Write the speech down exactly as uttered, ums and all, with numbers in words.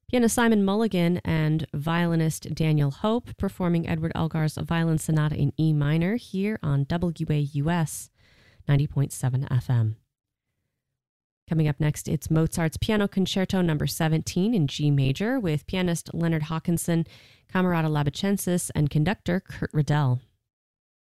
Pianist Simon Mulligan and violinist Daniel Hope performing Edward Elgar's Violin Sonata in E minor here on W A U S ninety point seven F M. Coming up next, it's Mozart's Piano Concerto number seventeen in G major with pianist Leonard Hawkinson, Camerata Labicensis, and conductor Kurt Riddell.